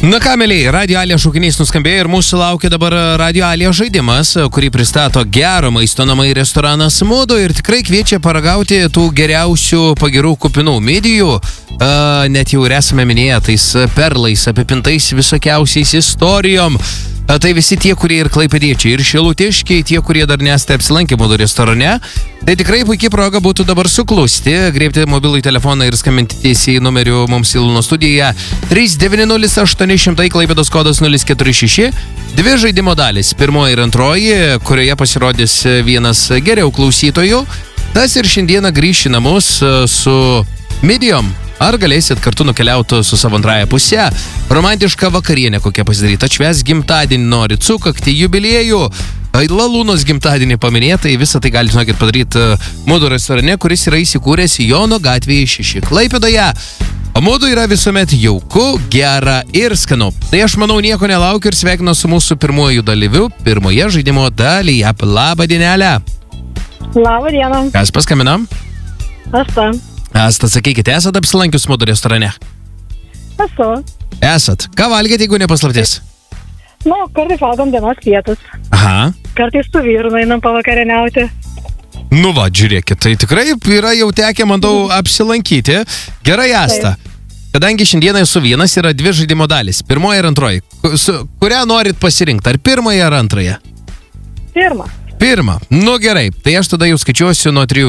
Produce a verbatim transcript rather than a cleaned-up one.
Na ką, mėlyje, Radio Alija šaukinys nuskambėjo ir mūsų laukia dabar Radio Alija žaidimas, kurį pristato gero maisto namai restoranas Mudu ir tikrai kviečia paragauti tų geriausių pagirų kupinų midijų. Uh, net jau ir esame minėję tais perlais, apipintais visokiausiais istorijom. Uh, tai visi tie, kurie ir klaipėdiečiai, ir šilutiškiai, tie, kurie dar nesate apsilankę Mudu restorane. Tai tikrai puikiai proga būtų dabar suklusti, griebti mobilų telefoną ir skambinti tiesiai numeriu mums į Luno studiją trys devyni nulis aštuoni šimtai, Klaipėdos kodas nulis keturi šeši. Dvi žaidimo dalis, pirmoji ir antroji, kurioje pasirodys vienas geriau klausytojų. Tas ir šiandieną grįš į namus su midijom. Ar galėsit kartu nukeliauti su savo antrąją pusę? Romantišką vakarienę kokią pasidaryti, atšvęs gimtadienį, norit sukakti, jubiliejų, Lalūnos gimtadienį paminėtai, visą tai galite, žinokit, padaryti Mudu restorane, kuris yra įsikūręs Jono gatvėje šeši Klaipėdoje. O Mudu yra visuomet jauku, gera ir skanu. Tai aš manau nieko nelaukiu ir sveikinu su mūsų pirmuoju dalyviu, pirmoje žaidimo dalyje. Labą dienelę. Labą dieną. Kas paskambinam? Asta. Asta, sakykite, esat apsilankius Mudu restorane? Esu. Esat. Ką valgėte, jeigu nepaslaptis? Nu, kartais valgom dienos pietus. Aha. Kartais su vyru einam pavakarieniauti. Nu va, žiūrėkit, tai tikrai yra jau tekę, manau, apsilankyti. Gerai, Asta. Kadangi šiandieną esu vienas, yra dvi žaidimo dalis. Pirmoji ir antroji. Su, kurią norit pasirinkti? Ar pirmąją ar antrąją? Pirmą. Pirmą. Nu gerai, tai aš tada jau skaičiuosiu nuo trijų